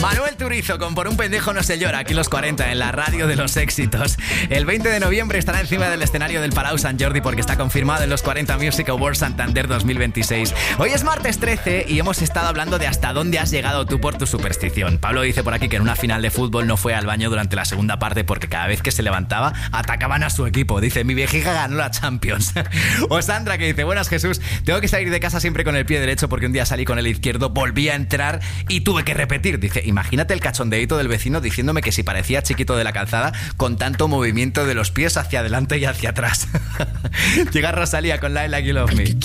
Manuel Turizo con Por un pendejo no se llora, aquí los 40 en la radio de los éxitos. El 20 de noviembre estará encima del escenario del Palau Sant Jordi porque está confirmado en los 40 Music Awards Santander 2026. Hoy es martes 13 y hemos estado hablando de hasta dónde has llegado tú por tu superstición. Pablo dice por aquí que en una final de fútbol no fue al baño durante la segunda parte porque cada vez que se levantaba atacaban a su equipo. Dice, mi vejiga ganó la Champions. O Sandra que dice, buenas Jesús, tengo que salir de casa siempre con el pie derecho porque un día salí con el izquierdo, volví a entrar y tuve que repetir. Dice, imagínate el cachondeíto del vecino diciéndome que si parecía chiquito de la calzada con tanto movimiento de los pies hacia adelante y hacia atrás. Llega Rosalía con Like You Love Me.